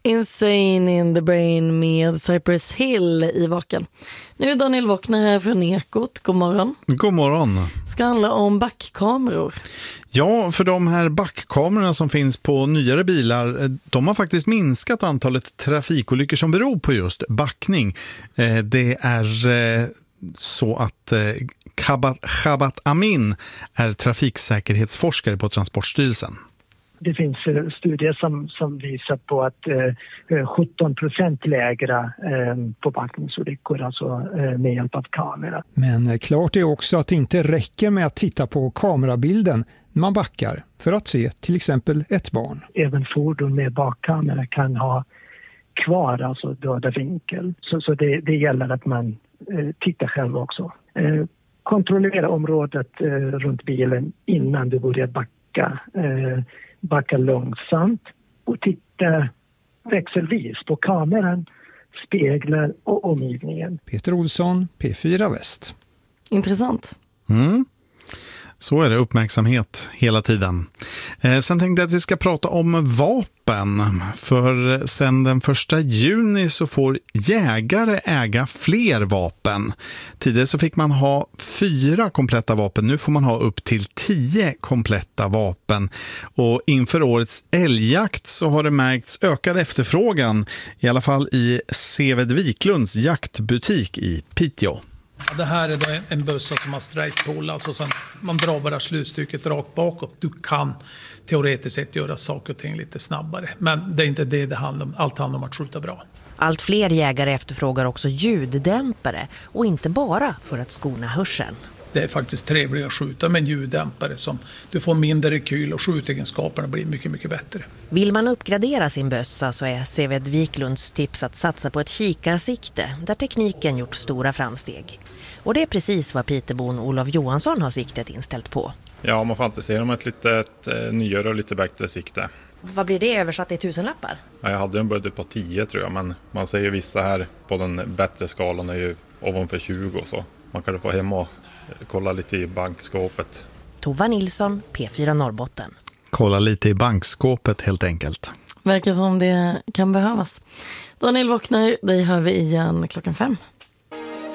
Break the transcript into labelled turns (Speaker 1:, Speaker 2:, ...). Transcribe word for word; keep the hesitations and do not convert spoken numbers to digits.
Speaker 1: Insane in the Brain med Cypress Hill i Vaken. Nu är Daniel Wockner här från Ekot. God morgon.
Speaker 2: God morgon.
Speaker 1: Ska handla om backkameror.
Speaker 2: Ja, för de här backkamerorna som finns på nyare bilar, de har faktiskt minskat antalet trafikolyckor som beror på just backning. Det är så att Khabat Amin är trafiksäkerhetsforskare på Transportstyrelsen.
Speaker 3: Det finns studier som, som visar på att eh, sjutton procent lägre eh, på backningsolyckor, alltså eh, med hjälp av kamera.
Speaker 4: Men klart är också att det inte räcker med att titta på kamerabilden när man backar för att se till exempel ett barn.
Speaker 3: Även fordon med bakkamera kan ha kvar alltså döda vinkel. Så, så det, det gäller att man eh, tittar själv också. Eh, kontrollera området eh, runt bilen innan du börjar backa. Eh, backa långsamt och titta växelvis på kameran, speglar och omgivningen.
Speaker 4: Peter Olsson, P fyra Väst.
Speaker 1: Intressant.
Speaker 2: Mm. Så är det, uppmärksamhet hela tiden. Eh, sen tänkte jag att vi ska prata om vapen. För sedan den första juni så får jägare äga fler vapen. Tidigare så fick man ha fyra kompletta vapen. Nu får man ha upp till tio kompletta vapen. Och inför årets älgjakt så har det märkts ökad efterfrågan. I alla fall i Seved Wiklunds jaktbutik i Piteå.
Speaker 5: Ja, det här är då en, en bössa som har straight pull, alltså sen man drar bara slutstycket rakt bakåt. Du kan teoretiskt sett göra saker och ting lite snabbare, men det är inte det det handlar om. Allt handlar om att skjuta bra.
Speaker 6: Allt fler jägare efterfrågar också ljuddämpare och inte bara för att skona hörseln.
Speaker 5: Det är faktiskt trevligt att skjuta med en ljuddämpare som du får mindre rekyl och skjutegenskaperna blir mycket, mycket bättre.
Speaker 6: Vill man uppgradera sin bössa så är Seved Wiklunds tips att satsa på ett kikarsikte där tekniken gjort stora framsteg. Och det är precis vad Pitebon Olof Johansson har siktet inställt på.
Speaker 7: Ja, man fantiserar om ett lite ett, nyare och lite bättre sikte.
Speaker 6: Vad blir det översatt i tusenlappar?
Speaker 7: Ja, jag hade en budget på tio tror jag, men man säger vissa här på den bättre skalan är ju ovanför tjugo, så man kan få hem och kolla lite i bankskåpet.
Speaker 6: Tova Nilsson, P fyra Norrbotten.
Speaker 2: Kolla lite i bankskåpet helt enkelt.
Speaker 1: Verkar som det kan behövas. Daniel Wockner, dig hör vi igen klockan fem.